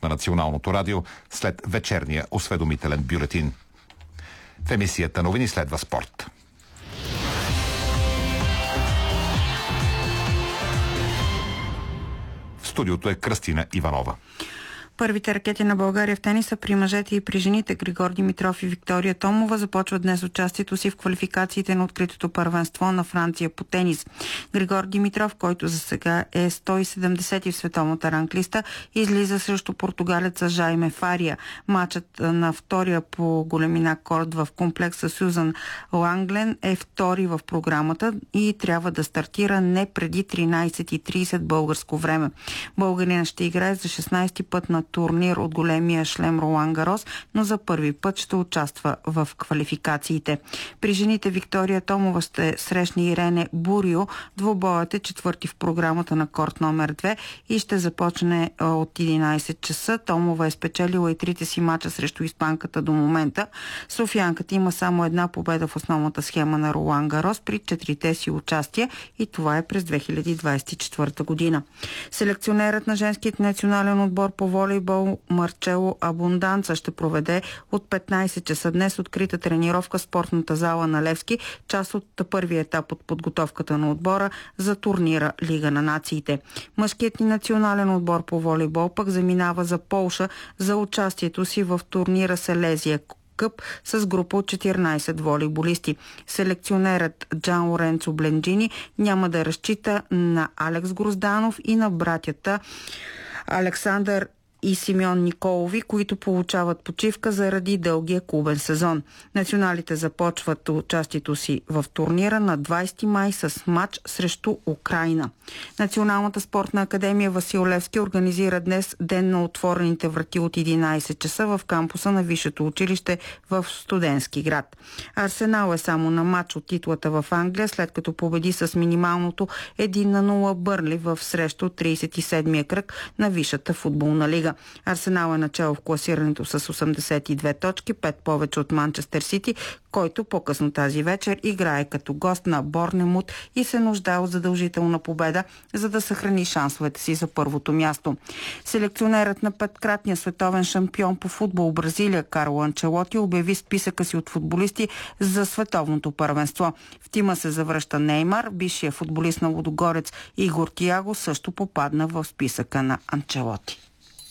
на Националното радио след вечерния осведомителен бюлетин. В емисията новини следва спорт. В студиото е Кръстина Иванова. Първите ракети на България в тениса при мъжете и при жените Григор Димитров и Виктория Томова започват днес участието си в квалификациите на откритото първенство на Франция по тенис. Григор Димитров, който за сега е 170 в световната ранглиста, излиза срещу португалеца Жайме Фария. Матчът на втория по големина корт в комплекса Сюзан Ланглен е втори в програмата и трябва да стартира не преди 13:30 българско време. Българина ще играе за 16-ти път на турнир от големия шлем Ролан Гарос, но за първи път ще участва в квалификациите. При жените Виктория Томова ще срещне Ирене Бурио. Двубоят е четвърти в програмата на корт номер 2 и ще започне от 11 часа. Томова е спечелила и трите си мача срещу испанката до момента. Софиянката има само една победа в основната схема на Ролан Гарос при 4-те си участия и това е през 2024 година. Селекционерът на женският национален отбор по волейбол Марчело Абунданца ще проведе от 15 часа днес открита тренировка в спортната зала на Левски, част от първия етап от подготовката на отбора за турнира Лига на нациите. Мъжкият ни национален отбор по волейбол пък заминава за Полша за участието си в турнира Селезия Къп с група от 14 волейболисти. Селекционерът Джан Лоренцо Бленджини няма да разчита на Алекс Грозданов и на братята Александър и Симеон Николови, които получават почивка заради дългия клубен сезон. Националите започват участието си в турнира на 20 май с матч срещу Украйна. Националната спортна академия Васил Левски организира днес ден на отворените врати от 11 часа в кампуса на Висшето училище в Студентски град. Арсенал е само на матч от титлата в Англия, след като победи с минималното 1-0 Бърнли в срещу 37-я кръг на Висшата футболна лига. Арсенал е начало в класирането с 82 точки, 5 повече от Манчестър Сити, който по-късно тази вечер играе като гост на Борнемут и се нуждае от задължителна победа, за да съхрани шансовете си за първото място. Селекционерът на петкратния световен шампион по футбол Бразилия Карло Анчелоти обяви списъка си от футболисти за световното първенство. В тима се завръща Неймар, бившия футболист на Лудогорец Игор Тиаго също попадна в списъка на Анчелоти.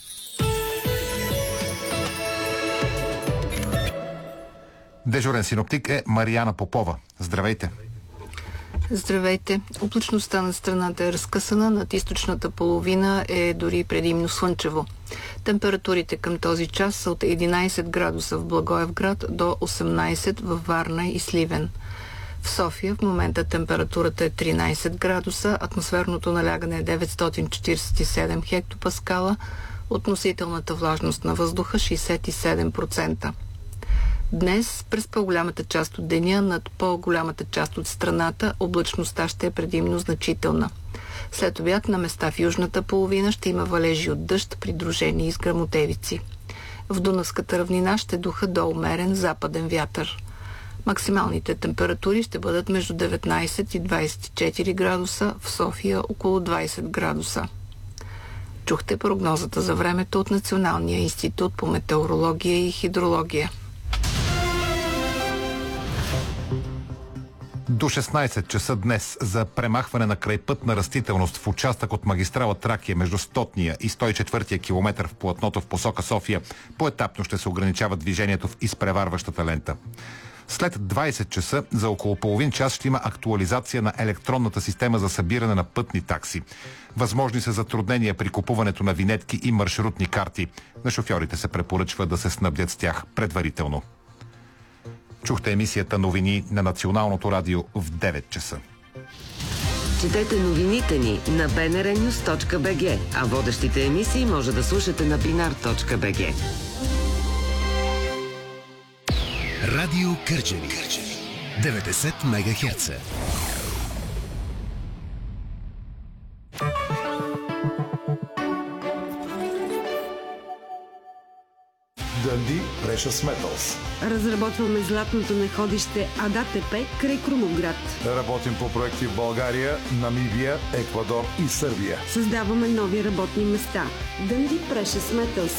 Дежурен синоптик е Мариана Попова. Здравейте! Здравейте! Облачността на страната е разкъсана, над източната половина е дори предимно слънчево. Температурите към този час са от 11 градуса в Благоевград до 18 във Варна и Сливен. В София в момента температурата е 13 градуса, атмосферното налягане е 947 хектопаскала, относителната влажност на въздуха 67%. Днес, през по-голямата част от деня, над по-голямата част от страната, облачността ще е предимно значителна. След обяд на места в южната половина ще има валежи от дъжд, придружени с гръмотевици. В Дунавската равнина ще духа до умерен западен вятър. Максималните температури ще бъдат между 19 и 24 градуса, в София около 20 градуса. Чухте прогнозата за времето от Националния институт по метеорология и хидрология. До 16 часа днес за премахване на крайпътна растителност в участък от магистрала Тракия между 100-ния и 104-я километър в платното в посока София поетапно ще се ограничава движението в изпреварващата лента. След 20 часа за около половин час ще има актуализация на електронната система за събиране на пътни такси. Възможни са затруднения при купуването на винетки и маршрутни карти. На шофьорите се препоръчва да се снабдят с тях предварително. Чухте емисията новини на Националното радио в 9 часа. Четете новините ни на bnrnews.bg, а водещите емисии може да слушате на binar.bg. Радио Кърджали 90 МГц. Dundee Precious Metals. Разработваме златното находище АДАТП край Крумовград. Работим по проекти в България, Намибия, Еквадор и Сърбия. Създаваме нови работни места. Dundee Precious Metals.